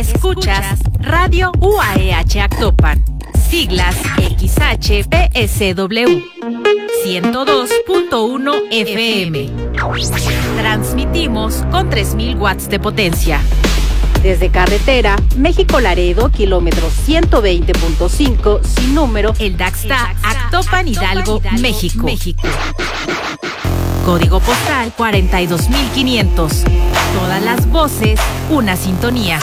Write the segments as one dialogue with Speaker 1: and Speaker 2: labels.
Speaker 1: Escuchas Radio UAEH Actopan, siglas XHPSW, 102.1 FM. Transmitimos con 3000 watts de potencia. Desde carretera, México-Laredo, kilómetro 120.5, sin número, El Daxta, Actopan, Hidalgo, México. Código postal 42500. Todas las voces, una sintonía.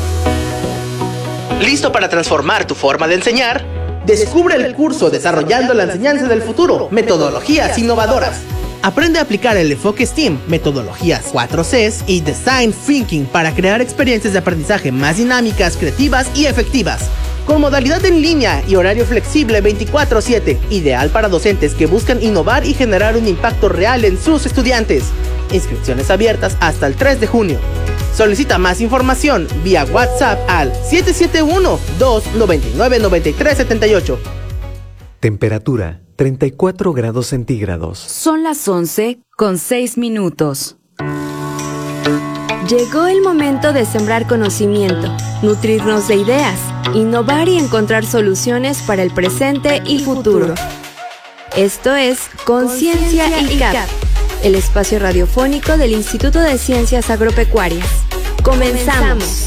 Speaker 2: ¿Listo para transformar tu forma de enseñar? Descubre el curso Desarrollando la Enseñanza del Futuro, Metodologías Innovadoras. Aprende a aplicar el enfoque STEAM, metodologías 4Cs y Design Thinking para crear experiencias de aprendizaje más dinámicas, creativas y efectivas. Con modalidad en línea y horario flexible 24/7, ideal para docentes que buscan innovar y generar un impacto real en sus estudiantes. Inscripciones abiertas hasta el 3 de junio. Solicita más información vía WhatsApp al 771-299-9378.
Speaker 3: Temperatura 34 grados centígrados.
Speaker 4: Son las 11:06. Llegó el momento de sembrar conocimiento, nutrirnos de ideas, innovar y encontrar soluciones para el presente y futuro. Esto es Conciencia ICAP, el espacio radiofónico del Instituto de Ciencias Agropecuarias. ¡Comenzamos!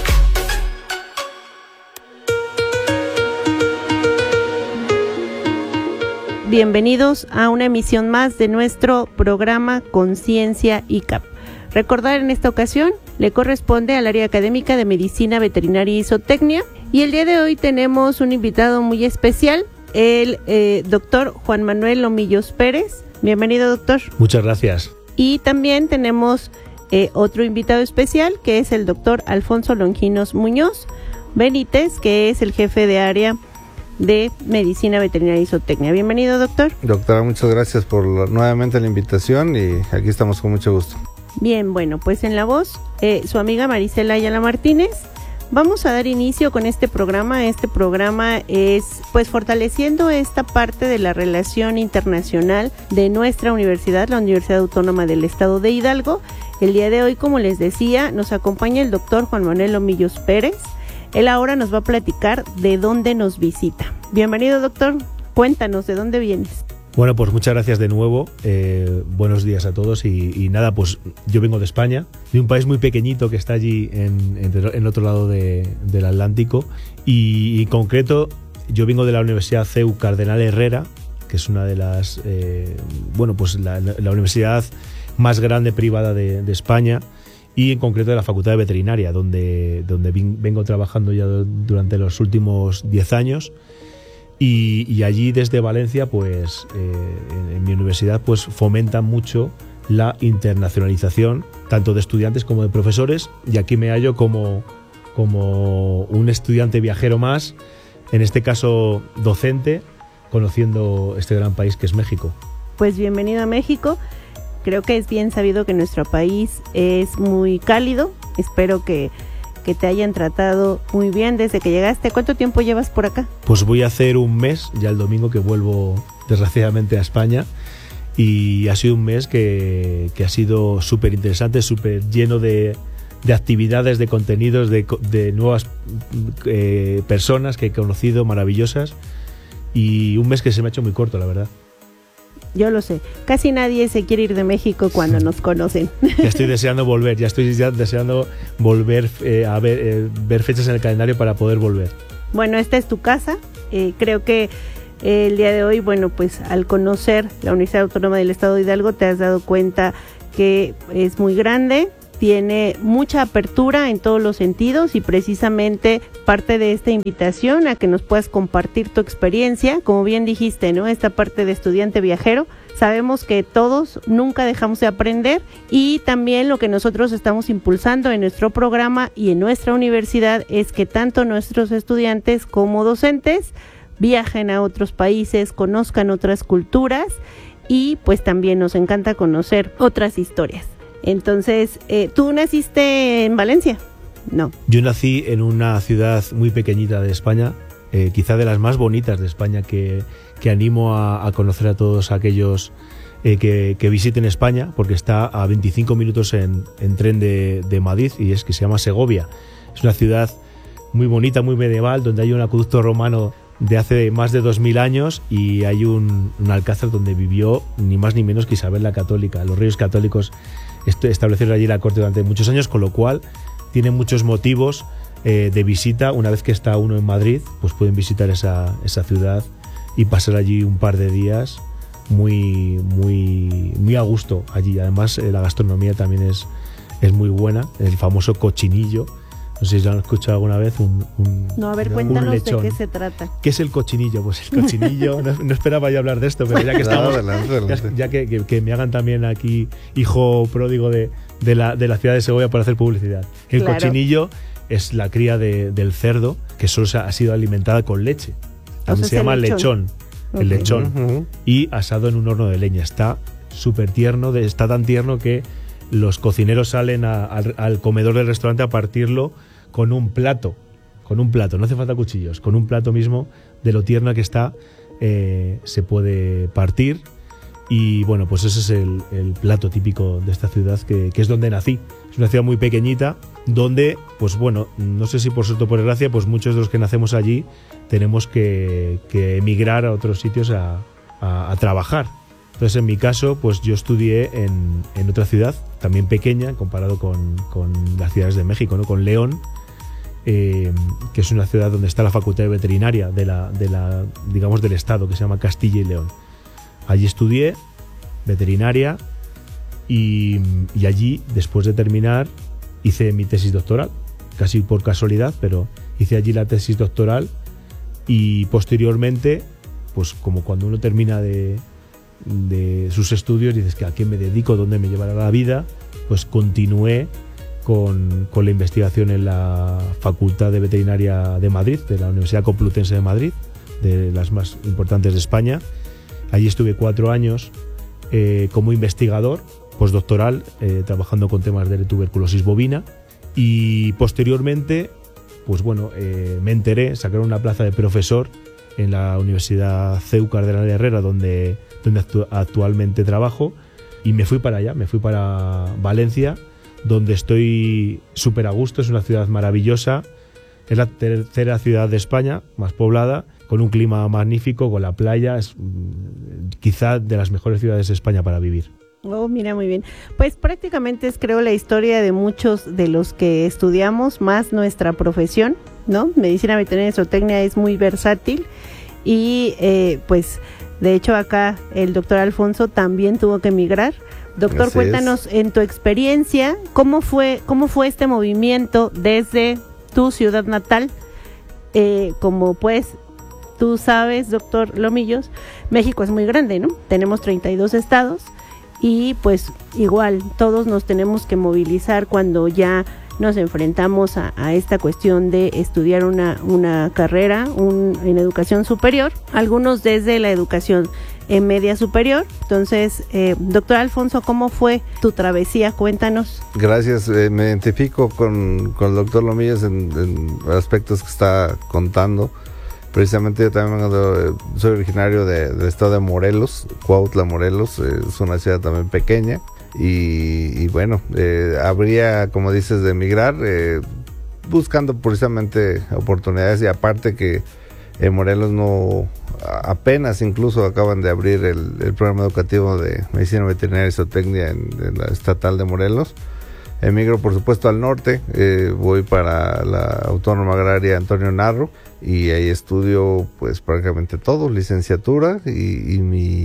Speaker 5: Bienvenidos a una emisión más de nuestro programa Conciencia ICAP. Recordar en esta ocasión le corresponde al área académica de Medicina Veterinaria y Zootecnia, y el día de hoy tenemos un invitado muy especial, el doctor Juan Manuel Lomillos Pérez. Bienvenido, doctor.
Speaker 6: Muchas gracias.
Speaker 5: Y también tenemos otro invitado especial, que es el doctor Alfonso Longinos Muñoz Benítez, que es el jefe de área de Medicina Veterinaria y Zootecnia. Bienvenido, doctor.
Speaker 7: Doctora, muchas gracias por nuevamente la invitación y aquí estamos con mucho gusto.
Speaker 5: Bien, bueno, pues en la voz, su amiga Marisela Ayala Martínez. Vamos a dar inicio con este programa. Este programa es, pues, fortaleciendo esta parte de la relación internacional de nuestra universidad, la Universidad Autónoma del Estado de Hidalgo. El día de hoy, como les decía, nos acompaña el doctor Juan Manuel Lomillos Pérez. Él ahora nos va a platicar de dónde nos visita. Bienvenido, doctor. Cuéntanos, ¿de dónde vienes?
Speaker 6: Bueno, pues muchas gracias de nuevo. Buenos días a todos. Y nada, pues yo vengo de España, de un país muy pequeñito que está allí en el otro lado del Atlántico. Y en concreto, yo vengo de la Universidad CEU Cardenal Herrera, que es una de las, pues la universidad más grande privada de España. Y en concreto de la Facultad de Veterinaria, donde vengo trabajando ya durante los últimos 10 años. Y allí desde Valencia, pues en mi universidad, pues fomentan mucho la internacionalización, tanto de estudiantes como de profesores. Y aquí me hallo como un estudiante viajero más, en este caso docente, conociendo este gran país que es México.
Speaker 5: Pues bienvenido a México. Creo que es bien sabido que nuestro país es muy cálido. Espero que te hayan tratado muy bien desde que llegaste. ¿Cuánto tiempo llevas por acá?
Speaker 6: Pues voy a hacer un mes, ya el domingo que vuelvo desgraciadamente a España. Y ha sido un mes que ha sido súper interesante, súper lleno de actividades, de contenidos, de nuevas personas que he conocido, maravillosas. Y un mes que se me ha hecho muy corto, la verdad.
Speaker 5: Yo lo sé, casi nadie se quiere ir de México cuando nos conocen.
Speaker 6: Ya estoy deseando volver, a ver fechas en el calendario para poder volver.
Speaker 5: Bueno, esta es tu casa. Creo que el día de hoy, bueno, pues al conocer la Universidad Autónoma del Estado de Hidalgo te has dado cuenta que es muy grande, tiene mucha apertura en todos los sentidos, y precisamente parte de esta invitación a que nos puedas compartir tu experiencia, como bien dijiste, ¿no? Esta parte de estudiante viajero. Sabemos que todos nunca dejamos de aprender, y también lo que nosotros estamos impulsando en nuestro programa y en nuestra universidad es que tanto nuestros estudiantes como docentes viajen a otros países, conozcan otras culturas, y pues también nos encanta conocer otras historias. Entonces, ¿tú naciste en Valencia? No.
Speaker 6: Yo nací en una ciudad muy pequeñita de España, quizá de las más bonitas de España, que animo a conocer a todos aquellos que visiten España, porque está a 25 minutos en tren de Madrid, y es que se llama Segovia. Es una ciudad muy bonita, muy medieval, donde hay un acueducto romano de hace más de 2000 años y hay un alcázar donde vivió ni más ni menos que Isabel la Católica. Los reyes católicos establecieron allí la corte durante muchos años, con lo cual tiene muchos motivos de visita. Una vez que está uno en Madrid, pues pueden visitar esa ciudad y pasar allí un par de días muy a gusto allí. Además, la gastronomía también es muy buena. El famoso cochinillo, no sé si lo han escuchado alguna vez.
Speaker 5: No, a ver, cuéntanos de qué se trata.
Speaker 6: ¿Qué es el cochinillo? Pues el cochinillo, no esperaba yo hablar de esto, pero ya que estamos, ya que me hagan también aquí hijo pródigo de la ciudad de Segovia por hacer publicidad. El cochinillo es la cría del cerdo que solo ha sido alimentada con leche. También se llama lechón. El lechón. Y asado en un horno de leña. Está súper tierno, está tan tierno que los cocineros salen al comedor del restaurante a partirlo con un plato, no hace falta cuchillos, con un plato mismo, de lo tierna que está, se puede partir. Y bueno, pues ese es el plato típico de esta ciudad, que es donde nací. Es una ciudad muy pequeñita, donde, pues bueno, no sé si por suerte o por desgracia, pues muchos de los que nacemos allí tenemos que emigrar a otros sitios a trabajar. Entonces, en mi caso, pues yo estudié en otra ciudad, también pequeña, comparado con las ciudades de México, ¿no? Con León, que es una ciudad donde está la Facultad de Veterinaria digamos, del Estado, que se llama Castilla y León. Allí estudié veterinaria y allí, después de terminar, hice mi tesis doctoral, casi por casualidad, pero hice allí la tesis doctoral y posteriormente, pues como cuando uno termina de sus estudios, dices que a qué me dedico, dónde me llevará la vida, pues continué con la investigación en la Facultad de Veterinaria de Madrid, de la Universidad Complutense de Madrid, de las más importantes de España. Allí estuve 4 años como investigador postdoctoral, trabajando con temas de tuberculosis bovina, y posteriormente, pues bueno, me enteré, sacaron una plaza de profesor en la Universidad CEU Cardenal Herrera, donde actualmente trabajo, y me fui para allá, me fui para Valencia, donde estoy súper a gusto. Es una ciudad maravillosa, es la tercera ciudad de España más poblada, con un clima magnífico, con la playa, es quizá de las mejores ciudades de España para vivir.
Speaker 5: Oh, mira, muy bien. Pues prácticamente es, creo, la historia de muchos de los que estudiamos, más nuestra profesión, ¿no? Medicina veterinaria y zootecnia es muy versátil y pues de hecho acá el doctor Alfonso también tuvo que emigrar. Doctor, así cuéntanos en tu experiencia, ¿cómo fue este movimiento desde tu ciudad natal? Como pues tú sabes, doctor Lomillos, México es muy grande, ¿no? Tenemos 32 estados y pues igual todos nos tenemos que movilizar cuando ya nos enfrentamos a esta cuestión de estudiar una carrera en educación superior, algunos desde la educación media superior. Entonces, doctor Alfonso, ¿cómo fue tu travesía? Cuéntanos.
Speaker 7: Gracias, me identifico con el doctor Lomillos en aspectos que está contando. Precisamente yo también soy originario del estado de Morelos, Cuautla, Morelos, es una ciudad también pequeña. Y bueno, habría, como dices, de emigrar, buscando precisamente oportunidades, y aparte que en Morelos apenas incluso acaban de abrir el programa educativo de Medicina Veterinaria y Zootecnia en la estatal de Morelos. Emigro, por supuesto, al norte, voy para la Autónoma Agraria Antonio Narro y ahí estudio pues prácticamente todo, licenciatura y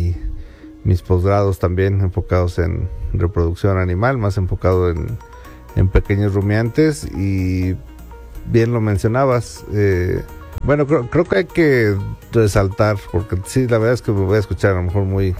Speaker 7: mis posgrados también enfocados en reproducción animal, más enfocado en pequeños rumiantes. Y bien lo mencionabas, bueno, creo que hay que resaltar, porque sí, la verdad es que me voy a escuchar a lo mejor muy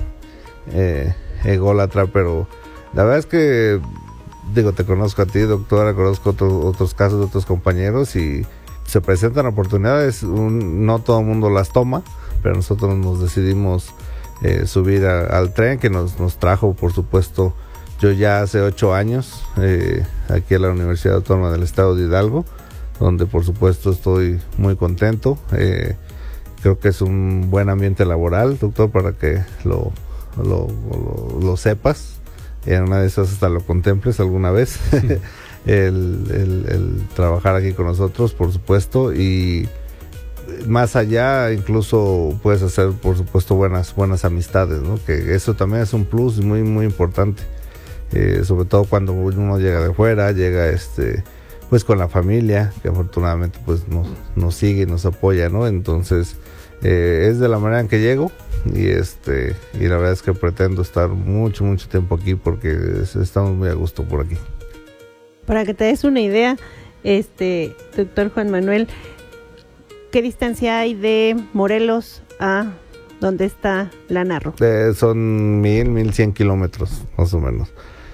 Speaker 7: ególatra, pero la verdad es que, digo, te conozco a ti, doctora, conozco otros casos de otros compañeros y se presentan oportunidades, no todo el mundo las toma, pero nosotros nos decidimos subir al tren que nos trajo, por supuesto, yo ya hace 8 años aquí a la Universidad Autónoma del Estado de Hidalgo, donde por supuesto estoy muy contento. Creo que es un buen ambiente laboral, doctor, para que lo sepas. En una de esas hasta lo contemples alguna vez. el trabajar aquí con nosotros, por supuesto, y más allá incluso puedes hacer, por supuesto, buenas amistades, ¿no? Que eso también es un plus muy muy importante, sobre todo cuando uno llega de fuera, llega pues con la familia, que afortunadamente pues nos sigue y nos apoya, ¿no? Entonces es de la manera en que llego, y la verdad es que pretendo estar mucho tiempo aquí, porque estamos muy a gusto por aquí.
Speaker 5: Para que te des una idea, doctor Juan Manuel, ¿qué distancia hay de Morelos a donde está la Narro?
Speaker 7: Son 1100 kilómetros, más o menos.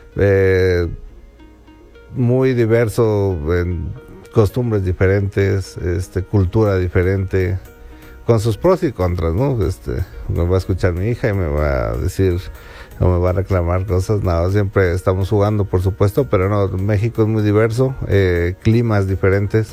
Speaker 7: Muy diverso, en costumbres diferentes, cultura diferente, con sus pros y contras, ¿no? Me va a escuchar mi hija y me va a decir, o me va a reclamar cosas. No, siempre estamos jugando, por supuesto, pero no, México es muy diverso, climas diferentes,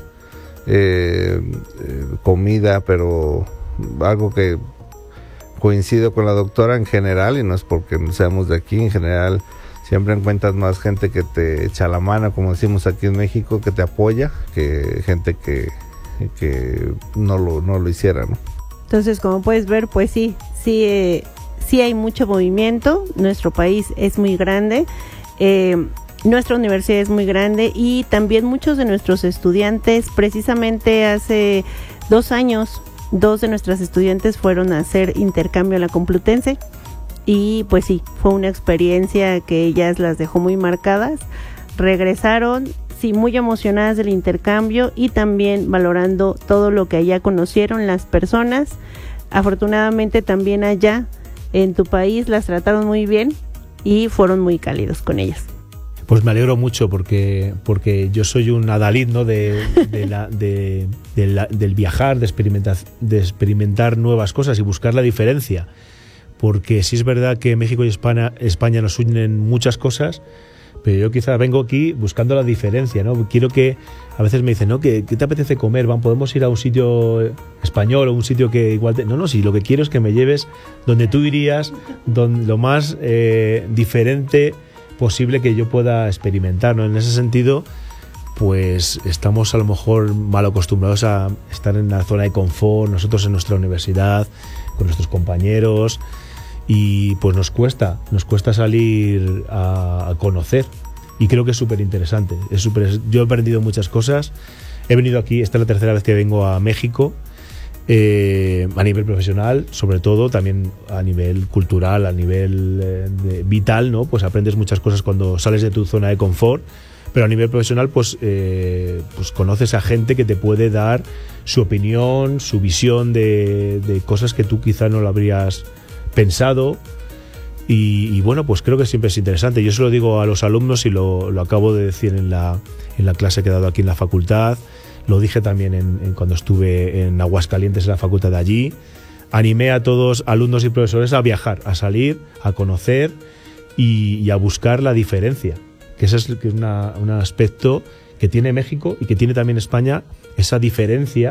Speaker 7: comida, pero algo que coincido con la doctora en general, y no es porque seamos de aquí, en general siempre encuentras más gente que te echa la mano, como decimos aquí en México, que te apoya, que gente que no lo hiciera, ¿no?
Speaker 5: Entonces, como puedes ver, pues sí hay mucho movimiento. Nuestro país es muy grande, nuestra universidad es muy grande, y también muchos de nuestros estudiantes, precisamente hace 2 años, 2 de nuestras estudiantes fueron a hacer intercambio a la Complutense, y pues sí, fue una experiencia que ellas las dejó muy marcadas. Regresaron, sí, muy emocionadas del intercambio, y también valorando todo lo que allá conocieron las personas. Afortunadamente también allá en tu país las trataron muy bien y fueron muy cálidos con ellas.
Speaker 6: Pues me alegro mucho porque yo soy un adalid, ¿no? del viajar, de experimentar nuevas cosas y buscar la diferencia. Porque sí es verdad que México y España nos unen muchas cosas, pero yo quizá vengo aquí buscando la diferencia, ¿no? Quiero que, a veces me dicen, ¿no? ¿Qué te apetece comer? ¿Podemos ir a un sitio español o un sitio que igual No, si lo que quiero es que me lleves donde tú irías, lo más diferente posible que yo pueda experimentar, ¿no? En ese sentido, pues estamos a lo mejor mal acostumbrados a estar en la zona de confort, nosotros en nuestra universidad, con nuestros compañeros, y pues nos cuesta salir a conocer, y creo que es súper interesante. Yo he aprendido muchas cosas. He venido aquí, esta es la 3ª vez que vengo a México, a nivel profesional, sobre todo, también a nivel cultural, a nivel vital, ¿no? Pues aprendes muchas cosas cuando sales de tu zona de confort, pero a nivel profesional pues conoces a gente que te puede dar su opinión, su visión de cosas que tú quizá no lo habrías pensado, y bueno, pues creo que siempre es interesante. Yo se lo digo a los alumnos, y lo acabo de decir en la clase que he dado aquí en la facultad. Lo dije también cuando estuve en Aguascalientes, en la facultad de allí. Animé a todos, alumnos y profesores, a viajar, a salir, a conocer y a buscar la diferencia, que ese es un aspecto que tiene México y que tiene también España, esa diferencia,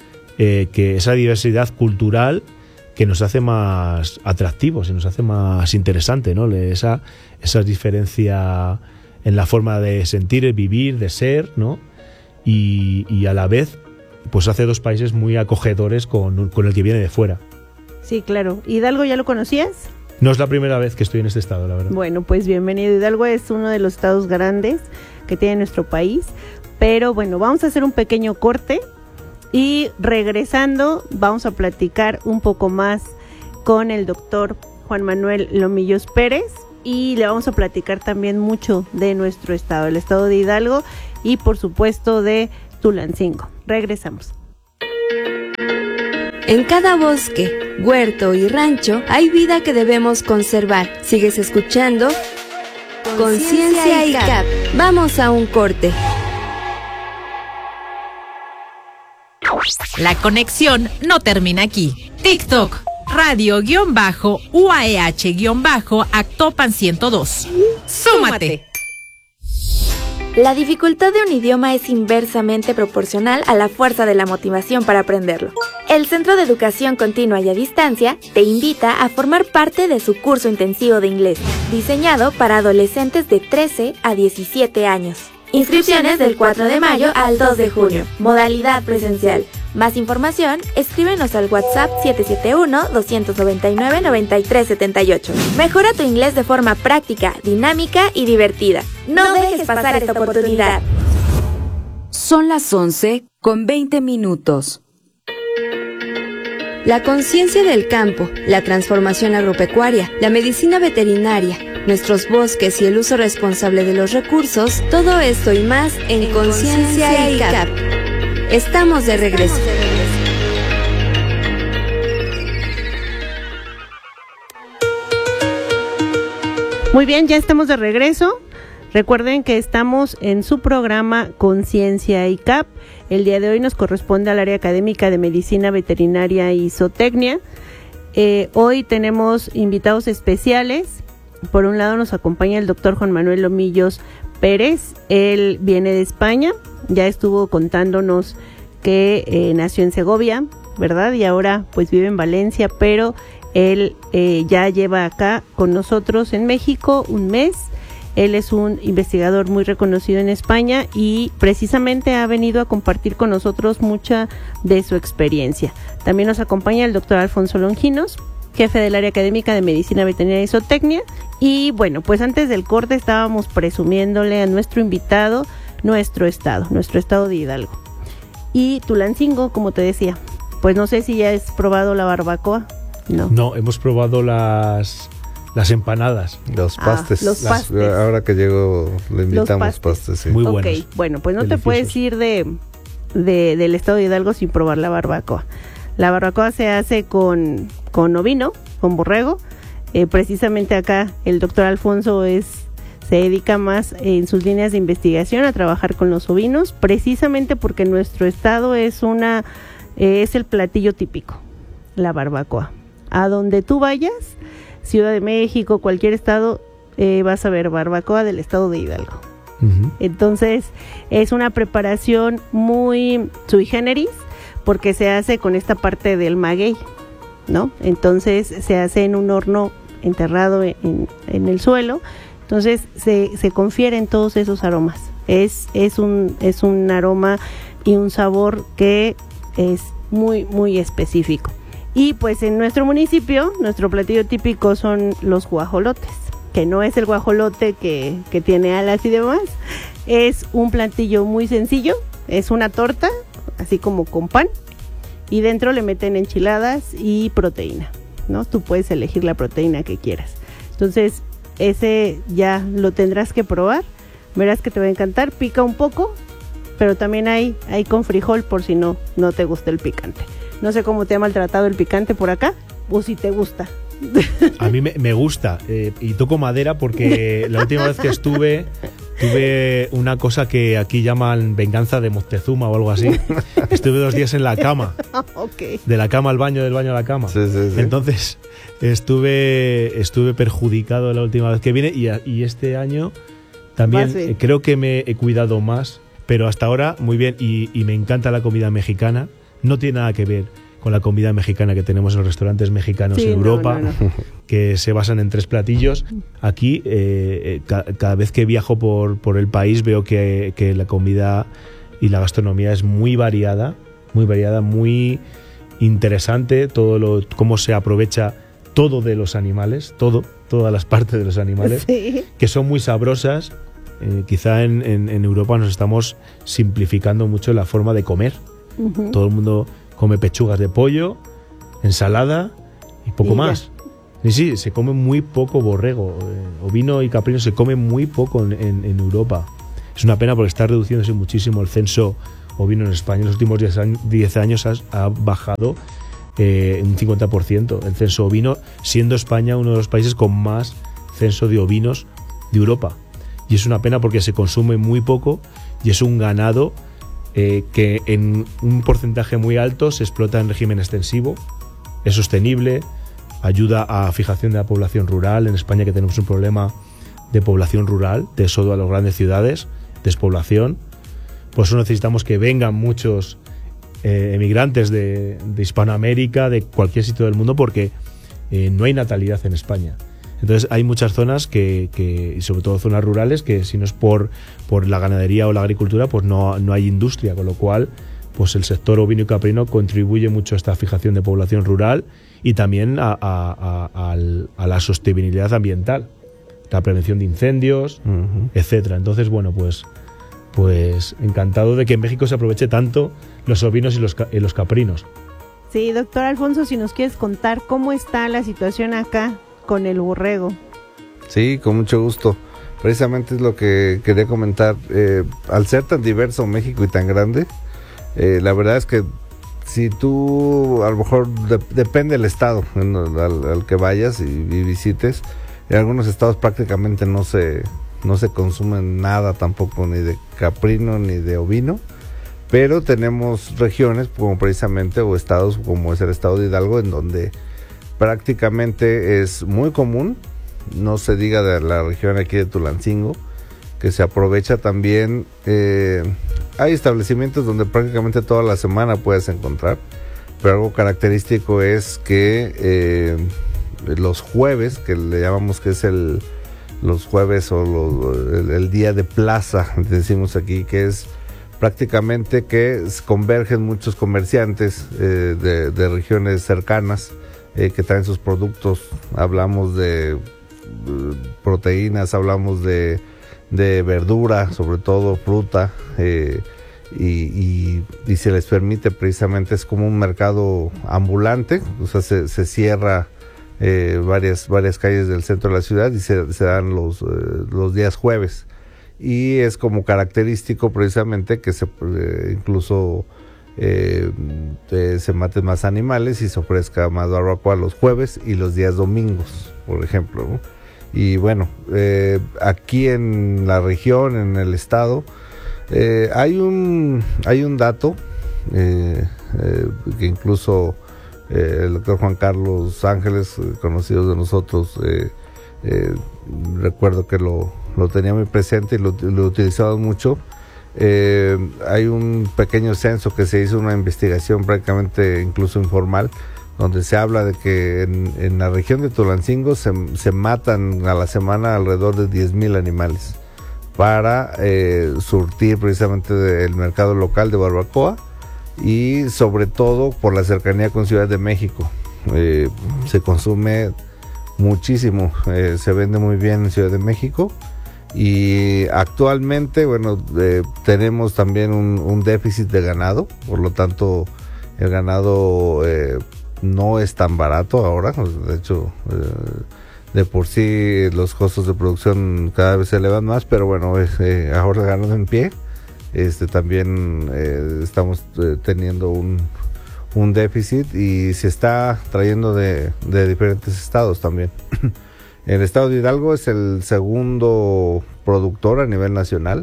Speaker 6: esa diversidad cultural que nos hace más atractivos y nos hace más interesante, ¿no? Esa diferencia en la forma de sentir, vivir, de ser, ¿no? Y a la vez pues hace 2 países muy acogedores con el que viene de fuera.
Speaker 5: Sí, claro. ¿Hidalgo ya lo conocías?
Speaker 6: No es la primera vez que estoy en este estado, la verdad. Bueno,
Speaker 5: pues bienvenido. Hidalgo es uno de los estados grandes que tiene nuestro país, pero bueno, vamos a hacer un pequeño corte, y regresando vamos a platicar un poco más con el doctor Juan Manuel Lomillos Pérez, y le vamos a platicar también mucho de nuestro estado, el estado de Hidalgo, y por supuesto de Tulancingo. Regresamos.
Speaker 4: En cada bosque, huerto y rancho hay vida que debemos conservar. Sigues escuchando Conciencia ICAP. Vamos a un corte.
Speaker 1: La conexión no termina aquí. TikTok, radio-UAEH-Actopan 102. ¡Súmate!
Speaker 8: La dificultad de un idioma es inversamente proporcional a la fuerza de la motivación para aprenderlo. El Centro de Educación Continua y a Distancia te invita a formar parte de su curso intensivo de inglés, diseñado para adolescentes de 13 a 17 años. Inscripciones del 4 de mayo al 2 de junio. Modalidad presencial. Más información, escríbenos al WhatsApp 771-299-9378. Mejora tu inglés de forma práctica, dinámica y divertida. No dejes pasar esta oportunidad.
Speaker 4: Son las 11:20. La conciencia del campo, la transformación agropecuaria, la medicina veterinaria, nuestros bosques y el uso responsable de los recursos, todo esto y más en Conciencia ICAP. Estamos de regreso.
Speaker 5: Muy bien, ya estamos de regreso. Recuerden que estamos en su programa Conciencia ICAP. El día de hoy nos corresponde al área académica de Medicina Veterinaria y Zootecnia. Hoy tenemos invitados especiales. Por un lado nos acompaña el doctor Juan Manuel Lomillos Pérez. Él viene de España, ya estuvo contándonos que nació en Segovia, ¿verdad? Y ahora pues vive en Valencia, pero él ya lleva acá con nosotros en México un mes. Él es un investigador muy reconocido en España y precisamente ha venido a compartir con nosotros mucha de su experiencia. También nos acompaña el doctor Alfonso Longinos, jefe del área académica de Medicina Veterinaria y Zootecnia. Y bueno, pues antes del corte estábamos presumiéndole a nuestro invitado nuestro estado de Hidalgo. Y Tulancingo, como te decía, pues no sé si ya has probado la barbacoa.
Speaker 6: No, hemos probado las empanadas.
Speaker 7: Los pastes.
Speaker 5: Los pastes.
Speaker 7: Ahora que llego le invitamos pastes, sí.
Speaker 6: Muy buenos.
Speaker 5: Ok, bueno, pues no
Speaker 6: Deliciosos.
Speaker 5: te puedes ir del estado de Hidalgo sin probar la barbacoa. La barbacoa se hace con ovino, con borrego. Precisamente acá el doctor Alfonso se dedica más en sus líneas de investigación a trabajar con los ovinos, precisamente porque nuestro estado es el platillo típico, la barbacoa. A donde tú vayas, Ciudad de México, cualquier estado, vas a ver barbacoa del estado de Hidalgo.
Speaker 6: Uh-huh.
Speaker 5: Entonces es una preparación muy sui generis porque se hace con esta parte del maguey, ¿no? Entonces se hace en un horno enterrado en el suelo. Entonces se confieren todos esos aromas. Es un aroma y un sabor que es muy, muy específico. Y pues en nuestro municipio, nuestro platillo típico son los guajolotes, que no es el guajolote que tiene alas y demás. Es un platillo muy sencillo, es una torta, así como con pan, y dentro le meten enchiladas y proteína, ¿no? Tú puedes elegir la proteína que quieras. Entonces, ese ya lo tendrás que probar, verás que te va a encantar, pica un poco, pero también hay con frijol por si no te gusta el picante. No sé cómo te ha maltratado el picante por acá, o si te gusta.
Speaker 6: A mí me gusta, y toco madera porque la última vez que tuve una cosa que aquí llaman venganza de Moctezuma o algo así. Estuve 2 días en la cama.
Speaker 5: Okay.
Speaker 6: De la cama al baño, del baño a la cama.
Speaker 7: Sí.
Speaker 6: Entonces estuve perjudicado la última vez que vine y este año también creo que me he cuidado más, pero hasta ahora muy bien y me encanta la comida mexicana. No tiene nada que ver con la comida mexicana que tenemos en los restaurantes mexicanos en Europa, no. Que se basan en 3 platillos. Aquí, cada vez que viajo por el país, veo que la comida y la gastronomía es muy variada, muy interesante, cómo se aprovecha todo de los animales, todas las partes de los animales,
Speaker 5: sí,
Speaker 6: que son muy sabrosas. Quizá en Europa nos estamos simplificando mucho la forma de comer. Uh-huh. Todo el mundo come pechugas de pollo, ensalada y poco más. Y sí, se come muy poco borrego. Ovino y caprino se come muy poco en Europa. Es una pena porque está reduciéndose muchísimo el censo ovino en España. En los últimos 10 años ha bajado un 50% el censo ovino, siendo España uno de los países con más censo de ovinos de Europa. Y es una pena porque se consume muy poco y es un ganado que en un porcentaje muy alto se explota en régimen extensivo, es sostenible, ayuda a fijación de la población rural. En España, que tenemos un problema de población rural, de eso a las grandes ciudades, despoblación. Por eso necesitamos que vengan muchos emigrantes de Hispanoamérica, de cualquier sitio del mundo, porque no hay natalidad en España. Entonces hay muchas zonas que sobre todo zonas rurales, que si no es por la ganadería o la agricultura, pues no hay industria, con lo cual pues el sector ovino y caprino contribuye mucho a esta fijación de población rural y también a la sostenibilidad ambiental, la prevención de incendios, etcétera. Entonces, bueno, pues encantado de que en México se aproveche tanto los ovinos y los caprinos.
Speaker 5: Sí, doctor Alfonso, si nos quieres contar cómo está la situación acá con el borrego.
Speaker 7: Sí, con mucho gusto. Precisamente es lo que quería comentar. Al ser tan diverso México y tan grande, la verdad es que si tú, a lo mejor depende del estado al que vayas y visites, en algunos estados prácticamente no se consumen nada tampoco, ni de caprino ni de ovino, pero tenemos regiones como precisamente, o estados como es el estado de Hidalgo, en donde prácticamente es muy común, no se diga de la región aquí de Tulancingo, que se aprovecha también. Hay establecimientos donde prácticamente toda la semana puedes encontrar, pero algo característico es que los jueves, que le llamamos que es los jueves o el día de plaza, decimos aquí, que es prácticamente que convergen muchos comerciantes de regiones cercanas que traen sus productos. Hablamos de proteínas, hablamos de verdura, sobre todo fruta, y se les permite, precisamente es como un mercado ambulante, o sea, se cierra varias calles del centro de la ciudad y se dan los días jueves, y es como característico precisamente que incluso se maten más animales y se ofrezca más barbacoa los jueves y los días domingos, por ejemplo, ¿no? Y bueno, aquí en la región, en el estado, hay un dato que incluso el doctor Juan Carlos Ángeles, conocido de nosotros, recuerdo que lo tenía muy presente y lo utilizaba mucho. Hay un pequeño censo que se hizo, una investigación prácticamente incluso informal, donde se habla de que en la región de Tulancingo se matan a la semana alrededor de 10,000 animales para surtir precisamente el mercado local de barbacoa, y sobre todo por la cercanía con Ciudad de México. Se consume muchísimo, se vende muy bien en Ciudad de México, y actualmente, bueno, tenemos también un déficit de ganado, por lo tanto el ganado no es tan barato ahora. De hecho, de por sí los costos de producción cada vez se elevan más, pero bueno, ahora ganando en pie, también estamos teniendo un déficit, y se está trayendo de diferentes estados también. El estado de Hidalgo es el segundo productor a nivel nacional,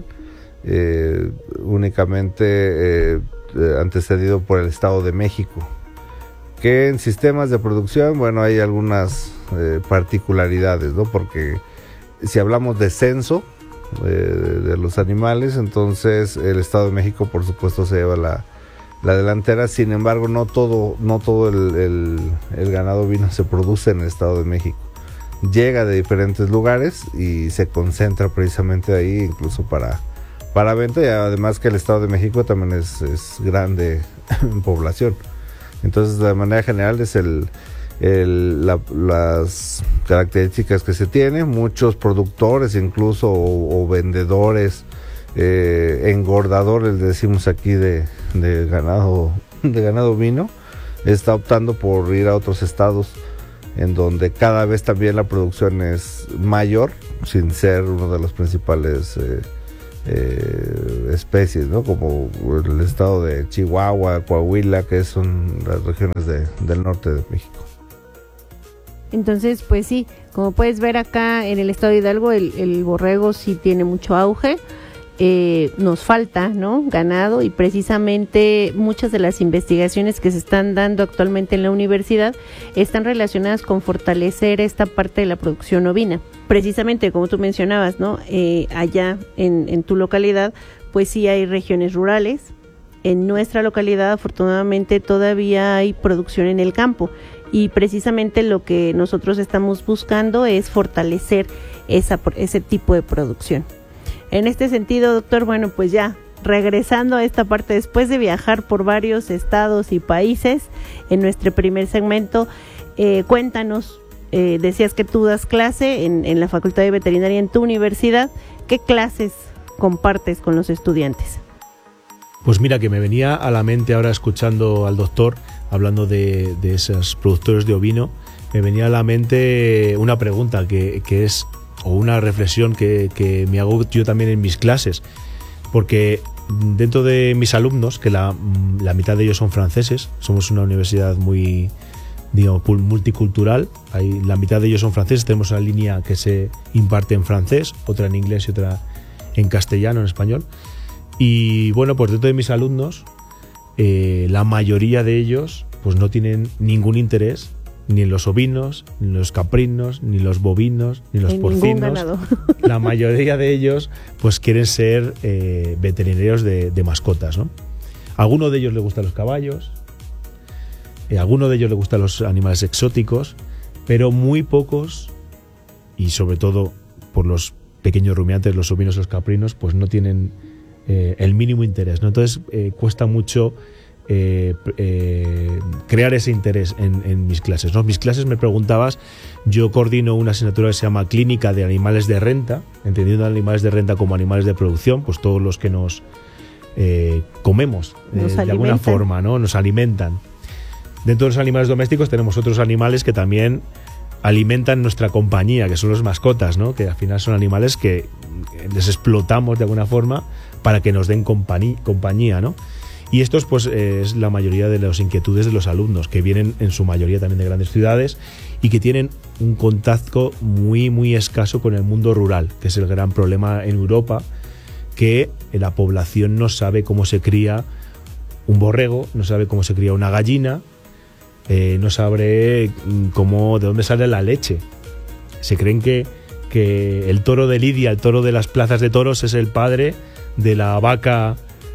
Speaker 7: únicamente antecedido por el Estado de México, que en sistemas de producción, bueno, hay algunas particularidades, ¿no? Porque si hablamos de censo de los animales, entonces el Estado de México, por supuesto, se lleva la delantera. Sin embargo, no todo el ganado ovino se produce en el Estado de México. Llega de diferentes lugares y se concentra precisamente ahí, incluso para venta, y además que el Estado de México también es grande en población. Entonces, de manera general, es las características que se tienen. Muchos productores incluso o vendedores, engordadores, decimos aquí, de ganado ovino, está optando por ir a otros estados en donde cada vez también la producción es mayor, sin ser uno de los principales especies, ¿no? Como el estado de Chihuahua, Coahuila, que son las regiones del norte de México.
Speaker 5: Entonces, pues sí, como puedes ver acá en el estado de Hidalgo, el borrego sí tiene mucho auge. Nos falta, ¿no?, ganado, y precisamente muchas de las investigaciones que se están dando actualmente en la universidad están relacionadas con fortalecer esta parte de la producción ovina. Precisamente como tú mencionabas, ¿no?, allá en tu localidad, pues sí hay regiones rurales. En nuestra localidad, afortunadamente, todavía hay producción en el campo, y precisamente lo que nosotros estamos buscando es fortalecer ese tipo de producción. En este sentido, doctor, bueno, pues ya regresando a esta parte, después de viajar por varios estados y países, en nuestro primer segmento, cuéntanos, decías que tú das clase en la Facultad de Veterinaria en tu universidad. ¿Qué clases compartes con los estudiantes?
Speaker 6: Pues mira, que me venía a la mente ahora escuchando al doctor hablando de esos productores de ovino, me venía a la mente una pregunta que es, o una reflexión que me hago yo también en mis clases, porque dentro de mis alumnos, que la mitad de ellos son franceses, somos una universidad muy, digamos, multicultural, la mitad de ellos son franceses, tenemos una línea que se imparte en francés, otra en inglés y otra en castellano, en español. Y bueno, pues dentro de mis alumnos, la mayoría de ellos pues no tienen ningún interés ni en los ovinos, ni en los caprinos, ni los bovinos, ni los porcinos. La mayoría de ellos pues quieren ser veterinarios de mascotas, ¿no? A alguno de ellos les gustan los caballos, a alguno de ellos les gustan los animales exóticos, pero muy pocos, y sobre todo por los pequeños rumiantes, los ovinos y los caprinos, pues no tienen el mínimo interés, ¿no? Entonces cuesta mucho crear ese interés en mis clases, ¿no? Mis clases, me preguntabas, yo coordino una asignatura que se llama Clínica de Animales de Renta, entendiendo animales de renta como animales de producción, pues todos los que nos comemos de alguna forma, ¿no? Nos alimentan. Dentro de los animales domésticos tenemos otros animales que también alimentan nuestra compañía, que son las mascotas, ¿no? Que al final son animales que les explotamos de alguna forma para que nos den compañía, ¿no? Y estos pues es la mayoría de las inquietudes de los alumnos, que vienen en su mayoría también de grandes ciudades y que tienen un contacto muy, muy escaso con el mundo rural, que es el gran problema en Europa, que la población no sabe cómo se cría un borrego, no sabe cómo se cría una gallina, no sabe de dónde sale la leche. Se creen que el toro de Lidia, el toro de las plazas de toros, es el padre de la vaca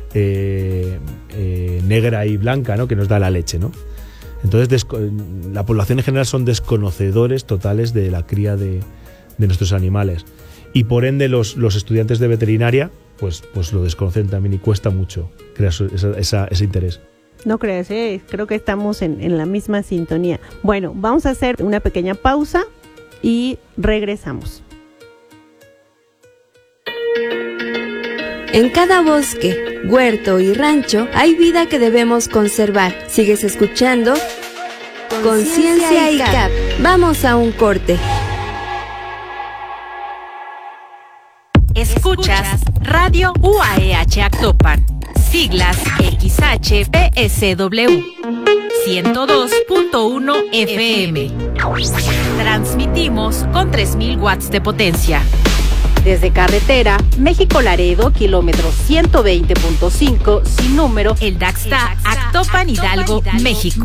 Speaker 6: negra y blanca, ¿no? Que nos da la leche, ¿no? Entonces la población en general son desconocedores totales de la cría de nuestros animales, y por ende los estudiantes de veterinaria pues lo desconocen también, y cuesta mucho crear ese interés.
Speaker 5: No creas, creo que estamos en la misma sintonía. Bueno, vamos a hacer una pequeña pausa y regresamos.
Speaker 4: En cada bosque, huerto y rancho hay vida que debemos conservar. Sigues escuchando Conciencia ICAP. Vamos a un corte.
Speaker 1: Escuchas Radio UAEH Actopan, siglas XHPSW 102.1 FM. Transmitimos con 3000 watts de potencia. Desde carretera, México-Laredo, kilómetro 120.5, sin número, el DAXTA, Actopan, Hidalgo, México.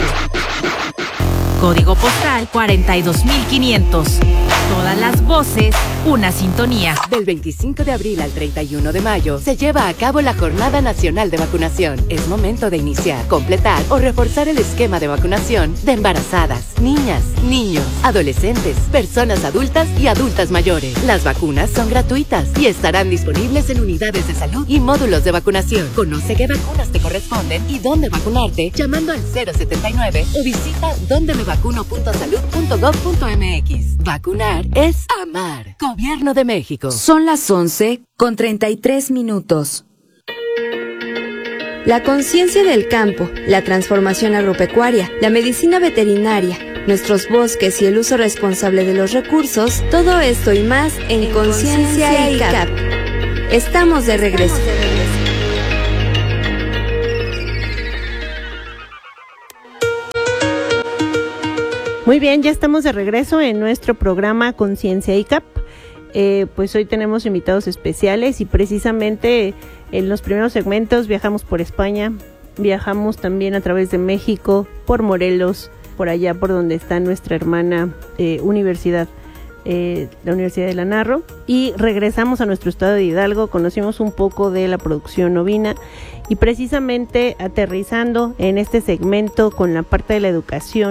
Speaker 1: Código postal 42500. Todas las voces, una sintonía.
Speaker 9: Del 25 de abril al 31 de mayo se lleva a cabo la Jornada Nacional de Vacunación. Es momento de iniciar, completar o reforzar el esquema de vacunación de embarazadas, niñas, niños, adolescentes, personas adultas y adultas mayores. Las vacunas son gratuitas y estarán disponibles en unidades de salud y módulos de vacunación. Conoce qué vacunas te corresponden y dónde vacunarte llamando al 079 o visita dondemevacuno.salud.gov.mx. Vacunar es amar. Gobierno de México.
Speaker 4: Son las 11:33. La conciencia del campo, la transformación agropecuaria, la medicina veterinaria, nuestros bosques y el uso responsable de los recursos, todo esto y más en Conciencia ICAP. Estamos de regreso.
Speaker 5: Muy bien, ya estamos de regreso en nuestro programa Conciencia ICAP. Pues hoy tenemos invitados especiales y precisamente en los primeros segmentos viajamos por España, viajamos también a través de México, por Morelos, por allá por donde está nuestra hermana universidad, la Universidad de la Narro, y regresamos a nuestro estado de Hidalgo, conocimos un poco de la producción ovina y precisamente aterrizando en este segmento con la parte de la educación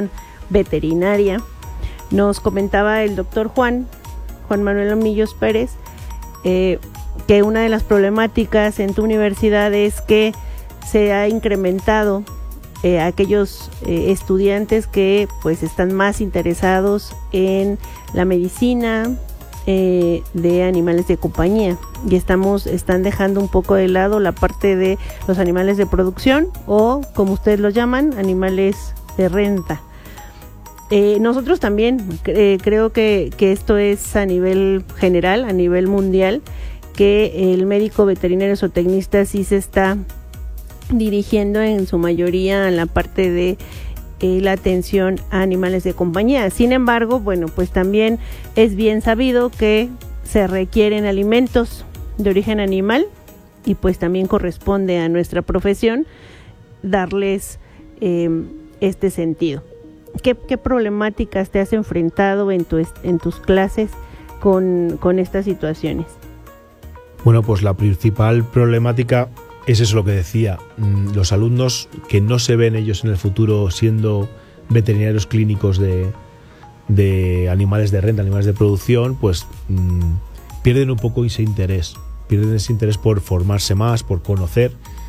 Speaker 5: veterinaria. Nos comentaba el doctor Juan Manuel Omillos Pérez, que una de las problemáticas en tu universidad es que se ha incrementado aquellos estudiantes que pues están más interesados en la medicina de animales de compañía, y están dejando un poco de lado la parte de los animales de producción, o como ustedes los llaman, animales de renta. Nosotros también creo que esto es a nivel general, a nivel mundial, que el médico veterinario zootecnista sí se está dirigiendo en su mayoría a la parte de la atención a animales de compañía. Sin embargo, bueno, pues también es bien sabido que se requieren alimentos de origen animal, y pues también corresponde a nuestra profesión darles este sentido. ¿Qué problemáticas te has enfrentado en tus clases con estas situaciones?
Speaker 6: Bueno, pues la principal problemática es eso, lo que decía, los alumnos que no se ven ellos en el futuro siendo veterinarios clínicos de animales de renta, animales de producción, pues pierden un poco ese interés por formarse más, por conocer.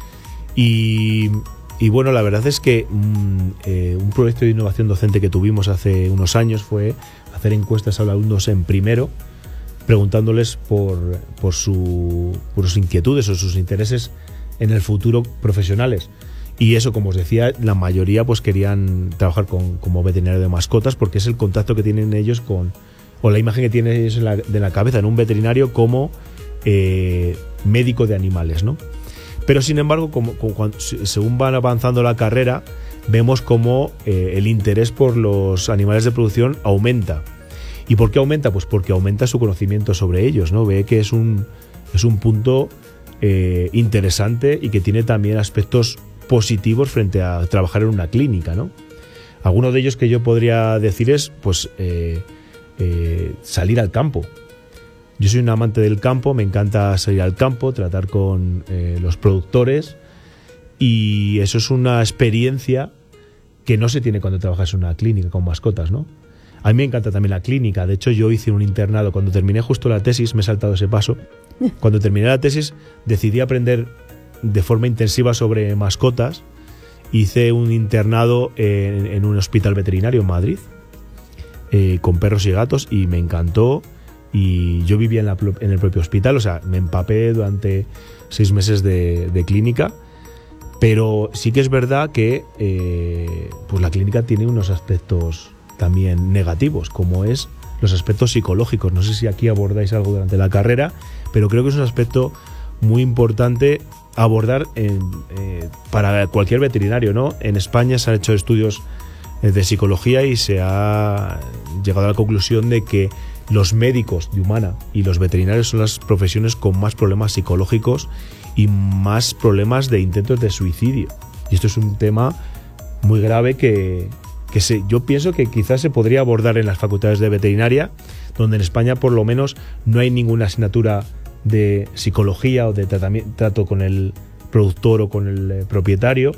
Speaker 6: Y bueno, la verdad es que un proyecto de innovación docente que tuvimos hace unos años fue hacer encuestas a los alumnos en primero, preguntándoles por sus inquietudes o sus intereses en el futuro profesionales. Y eso, como os decía, la mayoría pues querían trabajar como veterinario de mascotas, porque es el contacto que tienen ellos o la imagen que tienen ellos de la cabeza en un veterinario como médico de animales, ¿no? Pero sin embargo, según van avanzando la carrera, vemos como el interés por los animales de producción aumenta. ¿Y por qué aumenta? Pues porque aumenta su conocimiento sobre ellos, ¿no? Ve que es un punto interesante y que tiene también aspectos positivos frente a trabajar en una clínica, ¿no? Algunos de ellos que yo podría decir es pues salir al campo. Yo soy un amante del campo, me encanta salir al campo, tratar con los productores, y eso es una experiencia que no se tiene cuando trabajas en una clínica con mascotas, ¿no? A mí me encanta también la clínica. De hecho, yo hice un internado cuando terminé justo la tesis, me he saltado ese paso. Cuando terminé la tesis decidí aprender de forma intensiva sobre mascotas. Hice un internado en un hospital veterinario en Madrid con perros y gatos, y me encantó. Y yo vivía en el propio hospital, o sea, me empapé durante 6 meses de clínica. Pero sí que es verdad que pues la clínica tiene unos aspectos también negativos, como es los aspectos psicológicos. No sé si aquí abordáis algo durante la carrera, pero creo que es un aspecto muy importante abordar para cualquier veterinario, ¿no? En España se han hecho estudios de psicología y se ha llegado a la conclusión de que los médicos de humana y los veterinarios son las profesiones con más problemas psicológicos y más problemas de intentos de suicidio. Y esto es un tema muy grave que yo pienso que quizás se podría abordar en las facultades de veterinaria, donde en España por lo menos no hay ninguna asignatura de psicología o de trato con el productor o con el propietario.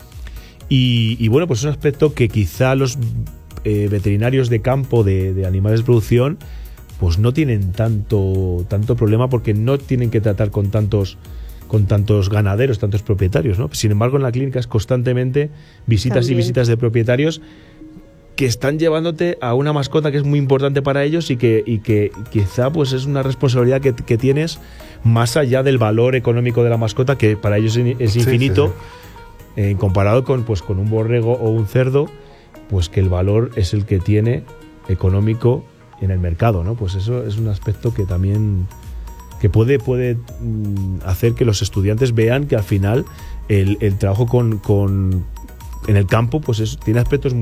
Speaker 6: Y bueno, pues es un aspecto que quizá los veterinarios de campo de animales de producción pues no tienen tanto problema, porque no tienen que tratar con tantos ganaderos, tantos propietarios, ¿no? Sin embargo, en la clínica es constantemente visitas también. Y visitas de propietarios que están llevándote a una mascota que es muy importante para ellos y que quizá pues es una responsabilidad que tienes más allá del valor económico de la mascota, que para ellos es infinito. Sí. Comparado con un borrego o un cerdo, pues que el valor es el que tiene económico en el mercado, ¿no? Pues eso es un aspecto que también que puede hacer que los estudiantes vean que al final el trabajo en el campo pues tiene aspectos muy